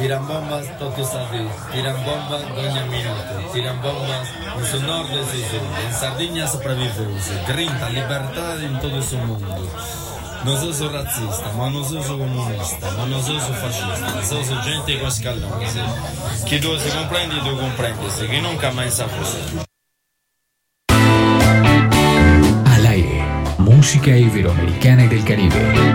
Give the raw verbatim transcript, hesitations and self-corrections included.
Tiran bombas todos os dias, tiran bombas ogni minuto, tiran bombas no seu norte e seu sul. Em Sardinha sobreviveu-se, grinta, liberdade em todo o mundo. Não sou racista, mas não sou comunista, mas não sou fascista, sou gente com scaloni. Chi tu si comprendi, tu comprendes, che nunca mai saprás. Al aire, música iberoamericana y del Caribe.